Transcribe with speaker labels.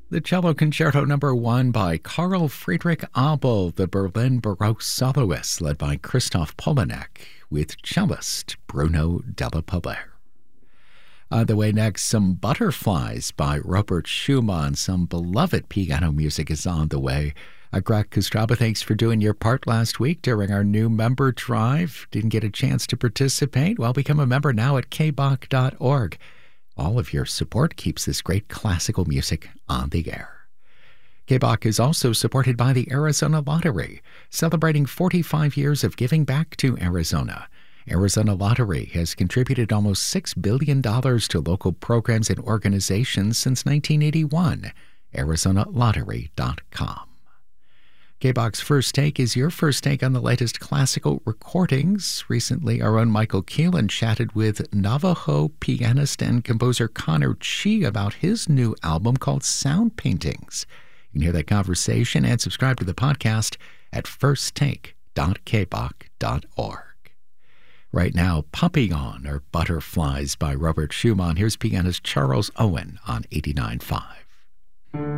Speaker 1: The Cello Concerto No. 1 by Carl Friedrich Abel, the Berlin Baroque soloist, led by Christoph Polanek, with cellist Bruno Della Palère. On the way next, some Butterflies by Robert Schumann. Some beloved piano music is on the way. Greg Kostraba, thanks for doing your part last week during our new member drive. Didn't get a chance to participate? Well, become a member now at kbach.org. All of your support keeps this great classical music on the air. KBach is also supported by the Arizona Lottery, celebrating 45 years of giving back to Arizona. Arizona Lottery has contributed almost $6 billion to local programs and organizations since 1981. ArizonaLottery.com. KBach's First Take is your first take on the latest classical recordings. Recently, our own Michael Keelan chatted with Navajo pianist and composer Connor Chi about his new album called Sound Paintings. You can hear that conversation and subscribe to the podcast at firsttake.kbach.org. Right now, Papillon or Butterflies by Robert Schumann. Here's pianist Charles Owen on 89.5.